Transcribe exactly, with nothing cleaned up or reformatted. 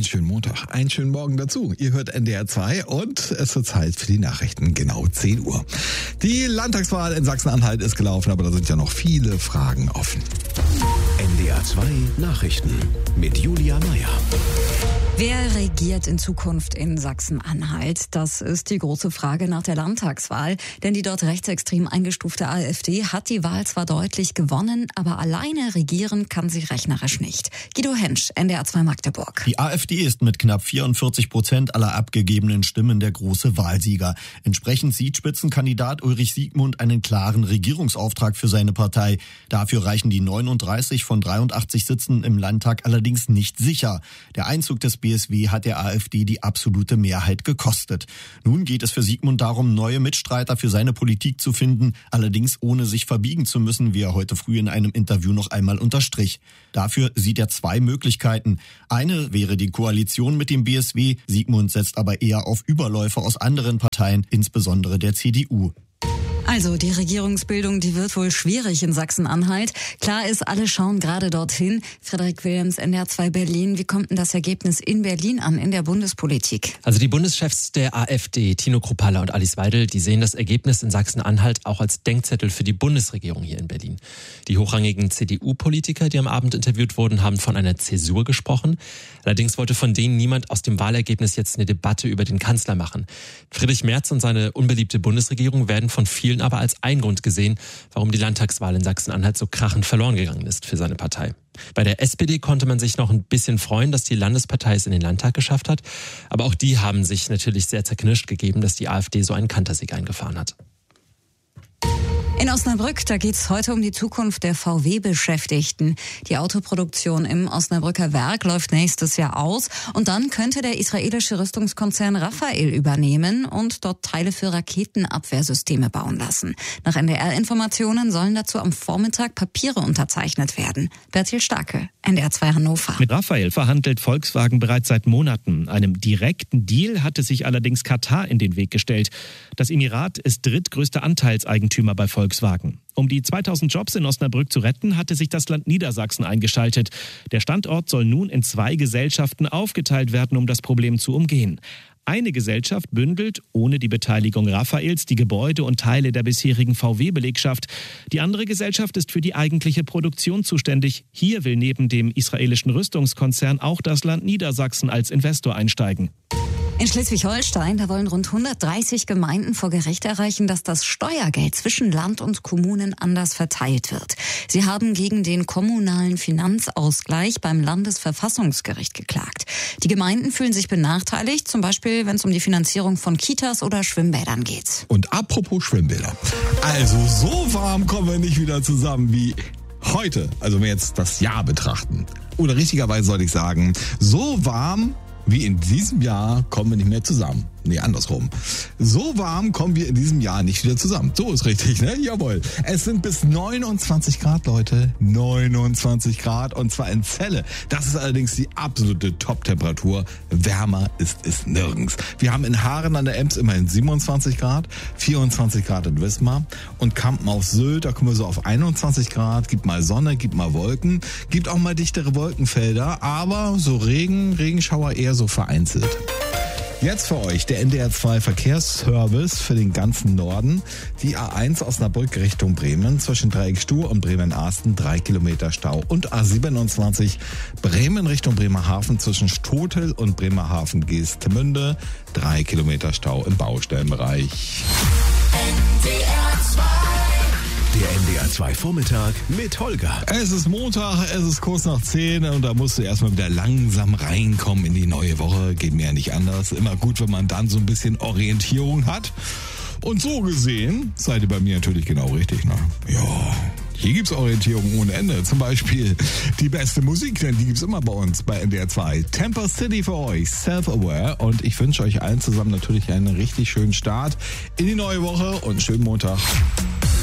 einen schönen Montag, einen schönen Morgen dazu. Ihr hört N D R zwei und es wird Zeit für die Nachrichten, genau zehn Uhr. Die Landtagswahl in Sachsen-Anhalt ist gelaufen, aber da sind ja noch viele Fragen offen. N D R zwei Nachrichten mit Julia Meyer. Wer regiert in Zukunft in Sachsen-Anhalt? Das ist die große Frage nach der Landtagswahl. Denn die dort rechtsextrem eingestufte AfD hat die Wahl zwar deutlich gewonnen, aber alleine regieren kann sie rechnerisch nicht. Guido Hensch, N D R zwei Magdeburg. Die AfD ist mit knapp vierundvierzig Prozent aller abgegebenen Stimmen der große Wahlsieger. Entsprechend sieht Spitzenkandidat Ulrich Siegmund einen klaren Regierungsauftrag für seine Partei. Dafür reichen die neununddreißig von dreiundachtzig Sitzen im Landtag allerdings nicht sicher. Der Einzug des B S W hat der AfD die absolute Mehrheit gekostet. Nun geht es für Siegmund darum, neue Mitstreiter für seine Politik zu finden, allerdings ohne sich verbiegen zu müssen, wie er heute früh in einem Interview noch einmal unterstrich. Dafür sieht er zwei Möglichkeiten. Eine wäre die Koalition mit dem B S W, Siegmund setzt aber eher auf Überläufer aus anderen Parteien, insbesondere der C D U. Also die Regierungsbildung, die wird wohl schwierig in Sachsen-Anhalt. Klar ist, alle schauen gerade dorthin. Frederik Williams, N D R zwei Berlin. Wie kommt denn das Ergebnis in Berlin an, in der Bundespolitik? Also die Bundeschefs der AfD, Tino Kruppalla und Alice Weidel, die sehen das Ergebnis in Sachsen-Anhalt auch als Denkzettel für die Bundesregierung hier in Berlin. Die hochrangigen C D U-Politiker, die am Abend interviewt wurden, haben von einer Zäsur gesprochen. Allerdings wollte von denen niemand aus dem Wahlergebnis jetzt eine Debatte über den Kanzler machen. Friedrich Merz und seine unbeliebte Bundesregierung werden von vielen aber als ein Grund gesehen, warum die Landtagswahl in Sachsen-Anhalt so krachend verloren gegangen ist für seine Partei. Bei der S P D konnte man sich noch ein bisschen freuen, dass die Landespartei es in den Landtag geschafft hat. Aber auch die haben sich natürlich sehr zerknirscht gegeben, dass die AfD so einen Kantersieg eingefahren hat. In Osnabrück, da geht's heute um die Zukunft der V W-Beschäftigten. Die Autoproduktion im Osnabrücker Werk läuft nächstes Jahr aus und dann könnte der israelische Rüstungskonzern Rafael übernehmen und dort Teile für Raketenabwehrsysteme bauen lassen. Nach N D R-Informationen sollen dazu am Vormittag Papiere unterzeichnet werden. Bertil Starke, N D R zwei Hannover. Mit Rafael verhandelt Volkswagen bereits seit Monaten. Einem direkten Deal hatte sich allerdings Katar in den Weg gestellt. Das Emirat ist drittgrößter Anteilseigentümer bei Volkswagen. Um die zweitausend Jobs in Osnabrück zu retten, hatte sich das Land Niedersachsen eingeschaltet. Der Standort soll nun in zwei Gesellschaften aufgeteilt werden, um das Problem zu umgehen. Eine Gesellschaft bündelt, ohne die Beteiligung Rafaels, die Gebäude und Teile der bisherigen V W-Belegschaft. Die andere Gesellschaft ist für die eigentliche Produktion zuständig. Hier will neben dem israelischen Rüstungskonzern auch das Land Niedersachsen als Investor einsteigen. In Schleswig-Holstein, da wollen rund hundertdreißig Gemeinden vor Gericht erreichen, dass das Steuergeld zwischen Land und Kommunen anders verteilt wird. Sie haben gegen den kommunalen Finanzausgleich beim Landesverfassungsgericht geklagt. Die Gemeinden fühlen sich benachteiligt, zum Beispiel, wenn es um die Finanzierung von Kitas oder Schwimmbädern geht. Und apropos Schwimmbäder. Also so warm kommen wir nicht wieder zusammen wie heute. Also wenn wir jetzt das Jahr betrachten. Oder richtigerweise sollte ich sagen, so warm wie in diesem Jahr kommen wir nicht mehr zusammen. Nee, andersrum. So warm kommen wir in diesem Jahr nicht wieder zusammen. So ist richtig, ne? Jawohl. Es sind bis neunundzwanzig Grad, Leute. neunundzwanzig Grad und zwar in Celle. Das ist allerdings die absolute Top-Temperatur. Wärmer ist es nirgends. Wir haben in Haaren an der Ems immerhin siebenundzwanzig Grad, vierundzwanzig Grad in Wismar und Kampen auf Sylt, da kommen wir so auf einundzwanzig Grad. Gibt mal Sonne, gibt mal Wolken, gibt auch mal dichtere Wolkenfelder, aber so Regen, Regenschauer eher so vereinzelt. Jetzt für euch der N D R zwei Verkehrsservice für den ganzen Norden. Die A eins Osnabrück Richtung Bremen zwischen Dreieckstuhl und Bremen-Arsten drei Kilometer Stau. Und A siebenundzwanzig Bremen Richtung Bremerhaven zwischen Stotel und Bremerhaven-Geestemünde drei Kilometer Stau im Baustellenbereich. N D R zwei. Der N D R zwei Vormittag mit Holger. Es ist Montag, es ist kurz nach zehn und da musst du erstmal wieder langsam reinkommen in die neue Woche. Geht mir ja nicht anders. Immer gut, wenn man dann so ein bisschen Orientierung hat. Und so gesehen seid ihr bei mir natürlich genau richtig, ne? Ja, hier gibt's Orientierung ohne Ende. Zum Beispiel die beste Musik, denn die gibt's immer bei uns bei N D R zwei. Temper City für euch, Self-Aware. Und ich wünsche euch allen zusammen natürlich einen richtig schönen Start in die neue Woche und einen schönen Montag.